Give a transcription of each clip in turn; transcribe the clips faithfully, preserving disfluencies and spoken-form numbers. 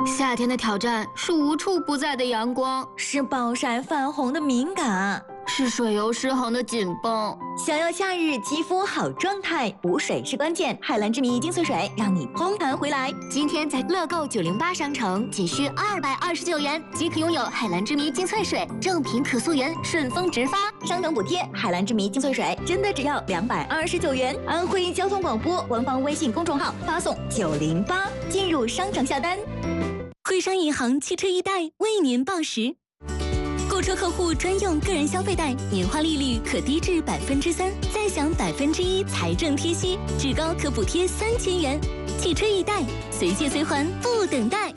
夏天的挑战是无处不在的阳光， 是暴晒泛红的敏感， 是水油失衡的紧绷。 想要夏日肌肤好状态，补水是关键。海蓝之谜精粹水让你嘭弹回来。 今天在乐购九零八商城仅需二百二十九元即可拥有海蓝之谜精粹水，正品可溯源，顺丰直发。 商城补贴，海蓝之谜精粹水真的只要两百二十九元。安徽交通广播官方微信公众号发送九零八进入商城下单。 徽商银行汽车易贷为您报时，购车客户专用个人消费贷，年化利率可低至百分之三，再享百分之一财政贴息，至高可补贴三千元。汽车易贷，随借随还，不等待。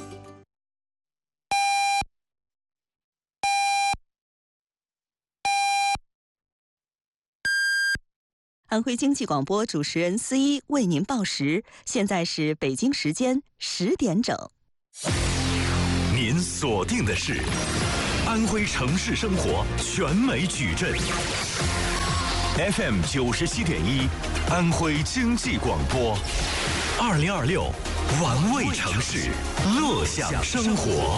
安徽经济广播主持人思一为您报时，现在是北京时间十点整。 您锁定的是安徽城市生活全美矩阵 F M 九十七点一，安徽经济广播，二零二六玩味城市，乐享生活。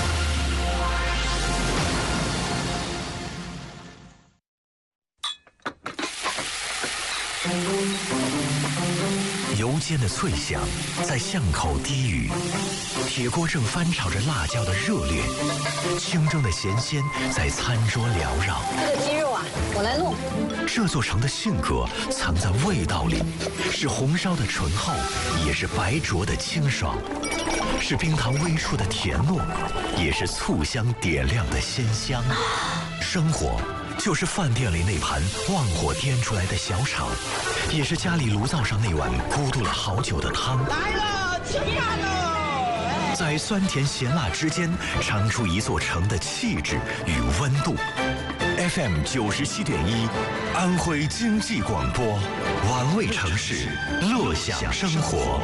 油煎的脆响在巷口低语，铁锅正翻炒着辣椒的热烈，清蒸的咸鲜在餐桌缭绕。 这个鸡肉啊，我来弄。 这座城的性格藏在味道里，是红烧的醇厚，也是白灼的清爽，是冰糖微出的甜糯，也是醋香点亮的鲜香。生活就是饭店里那盘旺火颠出来的小炒，也是家里炉灶上那碗咕嘟了好久的汤。 来了，吃饭喽！ 在酸甜咸辣之间，尝出一座城的气质与温度。F M 九十七点一，安徽经济广播，玩味城市，乐享生活。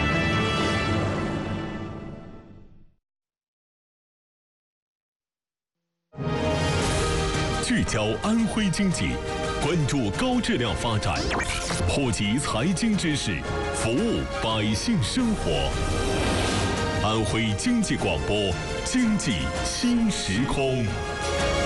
聚焦安徽经济，关注高质量发展，普及财经知识，服务百姓生活。安徽经济广播，经济新时空。